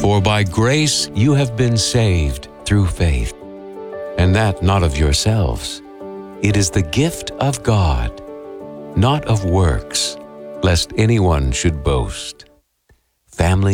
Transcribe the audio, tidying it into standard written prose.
For by grace you have been saved through faith, and that not of yourselves. It is the gift of God, not of works, lest anyone should boast. Family